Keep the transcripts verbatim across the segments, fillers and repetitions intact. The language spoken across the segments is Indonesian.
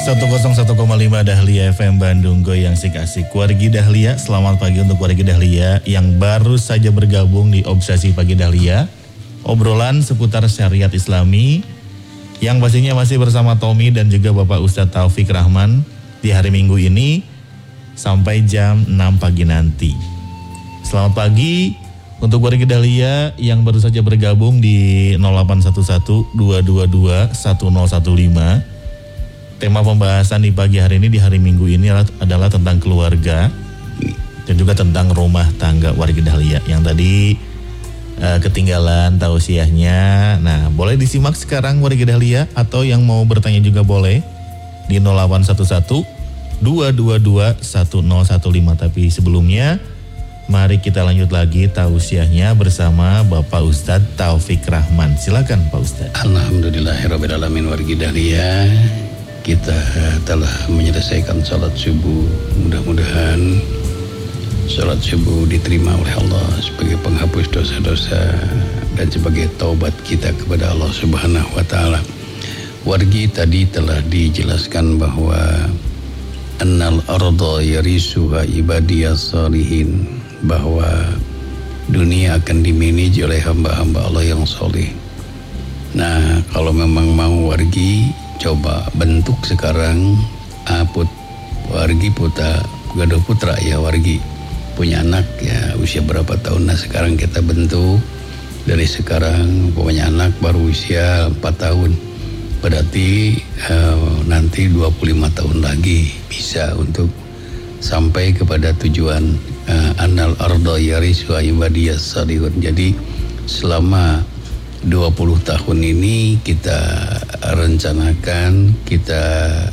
seratus satu koma lima Dahlia F M Bandung, goyang asik-asik. Wargi Dahlia, selamat pagi untuk wargi Dahlia yang baru saja bergabung di Obsesi Pagi Dahlia. Obrolan seputar syariat Islami yang pastinya masih bersama Tommy dan juga Bapak Ustadz Taufik Rahman di hari Minggu ini sampai jam enam pagi nanti. Selamat pagi untuk wargi Dahlia yang baru saja bergabung di nol delapan satu satu dua dua dua satu nol satu lima. Tema pembahasan di pagi hari ini, di hari Minggu ini adalah tentang keluarga dan juga tentang rumah tangga warga Dahlia yang tadi uh, ketinggalan tausiahnya. Nah, boleh disimak sekarang warga Dahlia, atau yang mau bertanya juga boleh di nol delapan satu satu dua dua dua satu nol satu lima. Tapi sebelumnya mari kita lanjut lagi tausiahnya bersama Bapak Ustadz Taufik Rahman. Silakan Pak Ustadz. Alhamdulillahirabbil alamin warga Dahlia. Kita telah menyelesaikan salat subuh. Mudah-mudahan salat subuh diterima oleh Allah sebagai penghapus dosa-dosa dan sebagai taubat kita kepada Allah Subhanahu wa taala. Wargi tadi telah dijelaskan bahwa annal arda yarisuha ibadiyas salihin, bahwa dunia akan dimanage oleh hamba-hamba Allah yang soleh. Nah, kalau memang mau wargi, coba bentuk sekarang aput wargi putra gaduh putra ya, wargi punya anak ya usia berapa tahun. Nah, sekarang kita bentuk dari sekarang, punya anak baru usia empat tahun, berarti uh, nanti dua puluh lima tahun lagi bisa untuk sampai kepada tujuan uh, annal arda yarisu ibadiyas salihun. Jadi selama dua puluh tahun ini kita rencanakan, kita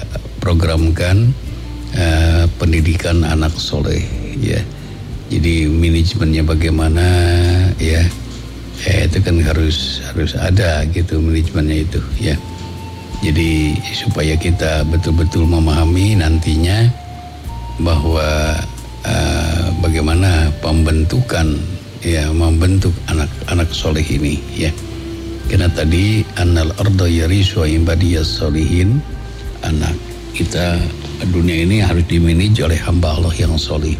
programkan uh, pendidikan anak soleh ya. Jadi manajemennya bagaimana ya, eh, itu kan harus harus ada gitu manajemennya itu ya. Jadi supaya kita betul-betul memahami nantinya bahwa uh, bagaimana pembentukan ya, membentuk anak-anak soleh ini ya. Karena tadi annal arda yarisu ibadiyas solihin, anak kita dunia ini harus dimanage oleh hamba Allah yang soleh.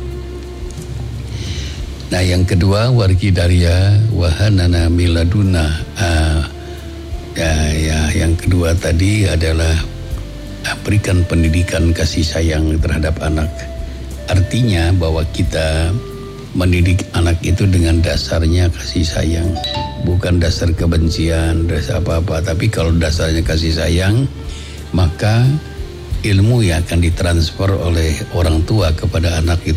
Nah, yang kedua wargi Dahlia wahanana miladuna, uh, ya, ya yang kedua tadi adalah uh, berikan pendidikan kasih sayang terhadap anak. Artinya bahwa kita mendidik anak itu dengan dasarnya kasih sayang, bukan dasar kebencian, dasar apa-apa. Tapi kalau dasarnya kasih sayang, maka ilmu yang akan ditransfer oleh orang tua kepada anak itu